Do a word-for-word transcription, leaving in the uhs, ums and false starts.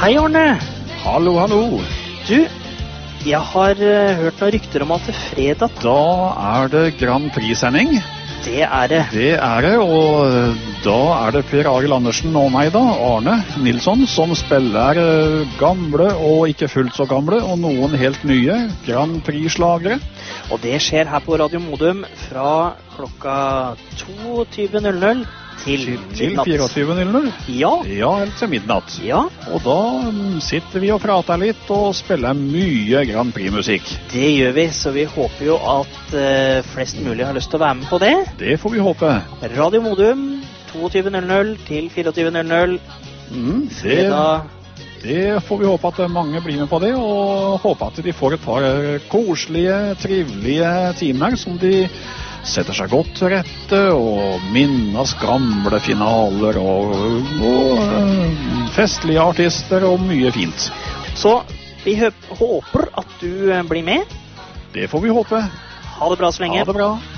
Hei Arne. Hallo, hallo. Du, jeg har uh, hørt noen rykter om at det fredag... Da er det Grand Prix-sending. Det er det. Det er det, og da er det Per Arild Andersen og meg da, Arne Nilsson, som spiller uh, gamle og ikke fullt så gamle, og noen helt nye Grand Prix-slagere. Og det skjer her på Radio Modum fra klokka tjueto null null til midnatt. Til tjuefire null null? Ja. Ja, helt til midnatt. Ja. Og da um, sitter vi og prater litt og spiller mye Grand Prix-musikk. Det gjør vi, så vi håper jo at uh, flest mulig har lyst til å være med på det. Det får vi håpe. Radio Modum, tjueto null null til tjuefire null null. Mm, det... Fredag... Det får vi håpe at mange blir med på det, og håpe at de får et par koselige, trivelige timer som de setter seg godt til rette og minnes gamle finaler og, og festlige artister og mye fint. Så vi håper at du blir med. Det får vi håpe. Ha det bra så lenge. Ha det bra.